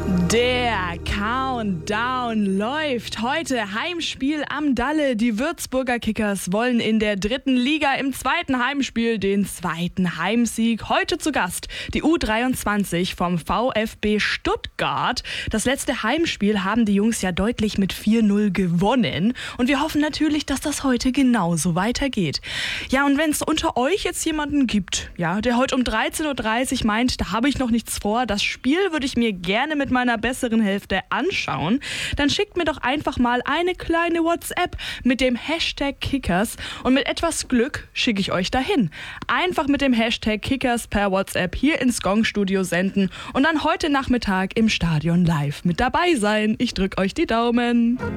Der Countdown läuft. Heute Heimspiel am Dalle. Die Würzburger Kickers wollen in der 3. Liga im zweiten Heimspiel den zweiten Heimsieg. Heute zu Gast die U23 vom VfB Stuttgart. Das letzte Heimspiel haben die Jungs ja deutlich mit 4-0 gewonnen. Und wir hoffen natürlich, dass das heute genauso weitergeht. Ja, und wenn es unter euch jetzt jemanden gibt, ja, der heute um 13.30 Uhr meint, da habe ich noch nichts vor, das Spiel würde ich mir gerne mit meiner besseren Hälfte anschauen, dann schickt mir doch einfach mal eine kleine WhatsApp mit dem Hashtag Kickers und mit etwas Glück schicke ich euch dahin. Einfach mit dem Hashtag Kickers per WhatsApp hier ins Gong-Studio senden und dann heute Nachmittag im Stadion live mit dabei sein. Ich drücke euch die Daumen.